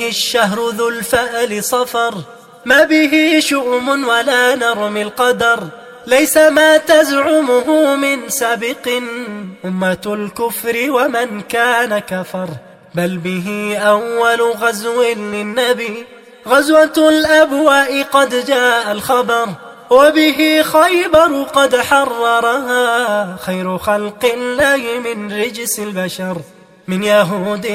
الشهر ذو الفأل صفر، ما به شؤم ولا نرمي القدر، ليس ما تزعمه من سابق أمة الكفر ومن كان كفر، بل به أول غزو للنبي غزوة الأبواء قد جاء الخبر، وبه خيبر قد حررها خير خلق الله من رجس البشر، من يهود